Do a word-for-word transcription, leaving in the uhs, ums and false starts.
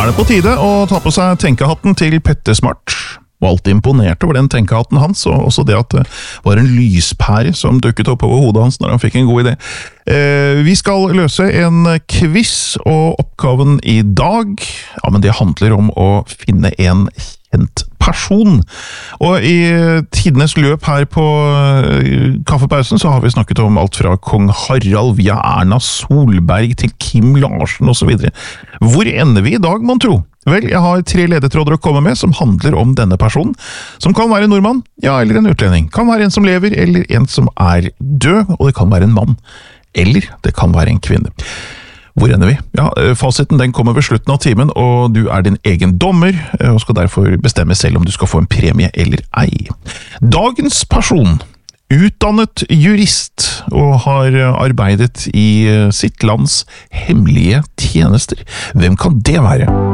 er det på tide å ta på seg tenkehatten til Petter Smart. Var alltid imponert over den tenkehatten hans, og også det at det var en lyspære som dukket opp over hodet hans når han fikk en god idé. Eh, vi skal løse en quiz, og oppgaven i dag, ja, men det handler om å finne en kjent person. Og i tidenes løp her på kaffepausen så har vi snakket om alt fra Kong Harald via Erna Solberg til Kim Larsen og så videre. Hvor ender vi i dag, mon tro? Vel, jeg har tre ledetråder å komme med som handler om denne personen, som kan være en nordmann, ja, eller en utlending. Kan være en som lever, eller en som er død, og det kan være en mann. Eller det kan være en kvinne. Hvor ender vi? Ja, fasiten den kommer ved slutten av timen, og du er din egen dommer, og skal derfor bestemme selv om du skal få en premie eller ei. Dagens person, utdannet jurist, og har arbeidet i sitt lands hemmelige tjenester. Hvem kan det være?